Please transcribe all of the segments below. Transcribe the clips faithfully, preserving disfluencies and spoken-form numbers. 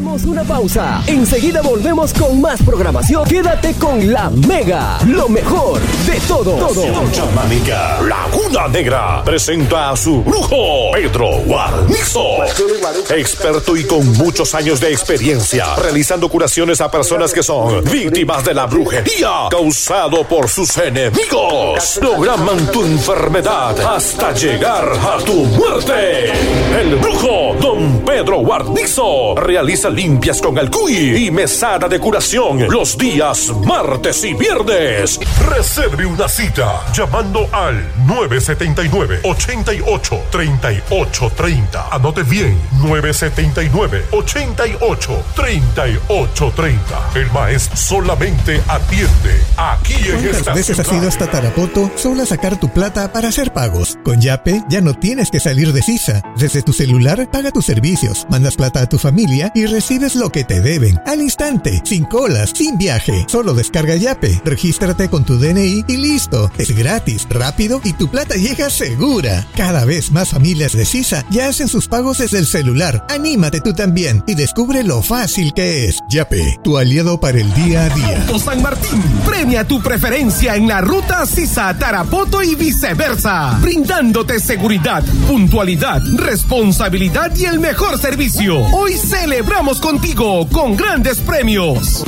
Hacemos una pausa. Enseguida volvemos con más programación. Quédate con La Mega, lo mejor de todo. todo. Chamánica Laguna Negra presenta a su brujo Pedro Guarnizo, experto y con muchos años de experiencia realizando curaciones a personas que son víctimas de la brujería causado por sus enemigos. Programan tu enfermedad hasta llegar a tu muerte. El brujo Don Pedro Guarnizo realiza limpias con el cuy y mesada de curación los días martes y viernes. Reserve una cita llamando al nueve siete nueve, ocho ocho, tres ocho tres cero. Anote bien, nueve siete nueve, ocho ocho, tres ocho tres cero. El maestro solamente atiende aquí en esta ¿Cuántas veces ciudad? has ido hasta Tarapoto solo a sacar tu plata para hacer pagos? Con Yape ya no tienes que salir de Sisa. Desde tu celular paga tus servicios, mandas plata a tu familia y recibes lo que te deben al instante, sin colas, sin viaje. Solo descarga Yape, regístrate con tu D N I y listo. Es gratis, rápido y tu plata llega segura. Cada vez más familias de Sisa ya hacen sus pagos desde el celular. Anímate tú también y descubre lo fácil que es. Yape, tu aliado para el día a día. Auto San Martín premia tu preferencia en la ruta Sisa, Tarapoto y viceversa, brindándote seguridad, puntualidad, responsabilidad y el mejor servicio. Hoy celebramos contigo con grandes premios.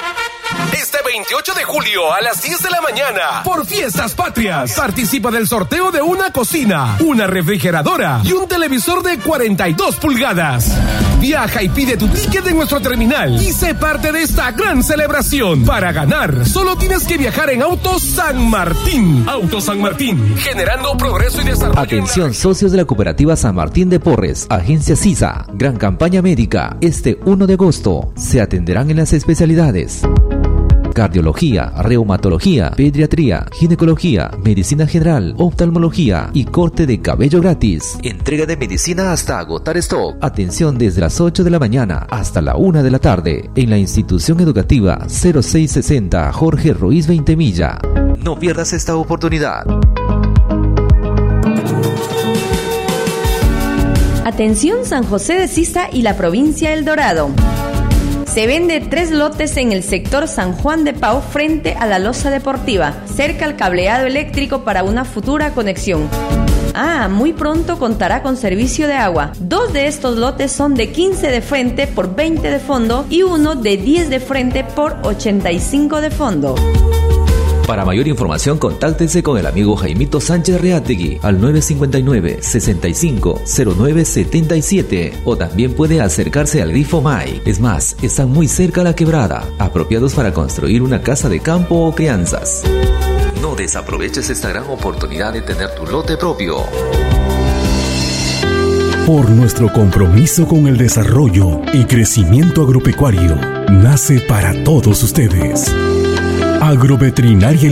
Este veintiocho de julio a las diez de la mañana, por Fiestas Patrias, participa del sorteo de una cocina, una refrigeradora y un televisor de cuarenta y dos pulgadas. Viaja y pide tu ticket en nuestro terminal y sé parte de esta gran celebración. Para ganar, solo tienes que viajar en Auto San Martín. Auto San Martín, generando progreso y desarrollo. Atención, socios de la Cooperativa San Martín de Porres, Agencia Sisa, gran campaña médica. Este uno de agosto se atenderán en las especialidades: cardiología, reumatología, pediatría, ginecología, medicina general, oftalmología y corte de cabello gratis. Entrega de medicina hasta agotar stock. Atención desde las ocho de la mañana hasta la una de la tarde en la institución educativa cero seis sesenta Jorge Ruiz Veintemilla. No pierdas esta oportunidad. Atención San José de Sisa y la provincia El Dorado. Se vende tres lotes en el sector San Juan de Pau frente a la losa deportiva, cerca al cableado eléctrico para una futura conexión. Ah, muy pronto contará con servicio de agua. Dos de estos lotes son de quince de frente por veinte de fondo y uno de diez de frente por ochenta y cinco de fondo. Para mayor información, contáctense con el amigo Jaimito Sánchez Reategui al nueve cinco nueve, seis cinco, cero nueve siete siete o también puede acercarse al Grifo Mai. Es más, están muy cerca a la quebrada, apropiados para construir una casa de campo o crianzas. No desaproveches esta gran oportunidad de tener tu lote propio. Por nuestro compromiso con el desarrollo y crecimiento agropecuario, nace para todos ustedes Agroveterinaria